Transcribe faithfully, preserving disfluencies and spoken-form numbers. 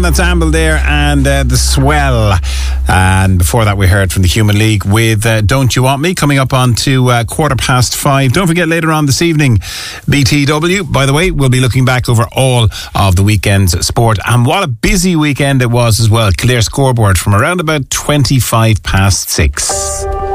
That's Amble there and uh, The Swell. And before that we heard from the Human League with uh, Don't You Want Me, coming up on to uh, quarter past five. Don't forget, later on this evening, B T W, by the way, we'll be looking back over all of the weekend's sport. And what a busy weekend it was as well. Clear scoreboard from around about twenty-five past six.